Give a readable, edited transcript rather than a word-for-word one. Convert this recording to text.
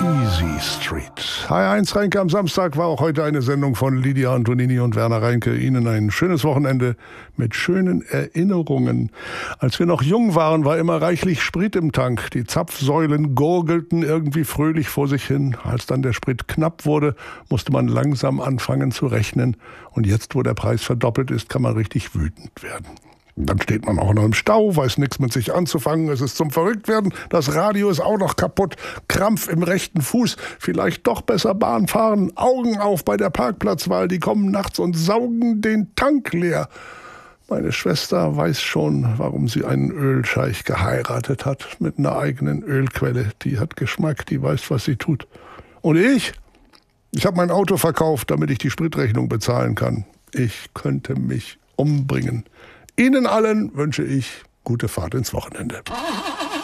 Easy Street. H1 Reinke am Samstag war auch heute eine Sendung von Lydia Antonini und Werner Reinke. Ihnen ein schönes Wochenende mit schönen Erinnerungen. Als wir noch jung waren, war immer reichlich Sprit im Tank. Die Zapfsäulen gurgelten irgendwie fröhlich vor sich hin. Als dann der Sprit knapp wurde, musste man langsam anfangen zu rechnen. Und jetzt, wo der Preis verdoppelt ist, kann man richtig wütend werden. Dann steht man auch noch im Stau, weiß nichts mit sich anzufangen, es ist zum Verrücktwerden, das Radio ist auch noch kaputt, Krampf im rechten Fuß, vielleicht doch besser Bahn fahren, Augen auf bei der Parkplatzwahl, die kommen nachts und saugen den Tank leer. Meine Schwester weiß schon, warum sie einen Ölscheich geheiratet hat, mit einer eigenen Ölquelle, die hat Geschmack, die weiß, was sie tut. Und ich habe mein Auto verkauft, damit ich die Spritrechnung bezahlen kann. Ich könnte mich umbringen. Ihnen allen wünsche ich gute Fahrt ins Wochenende.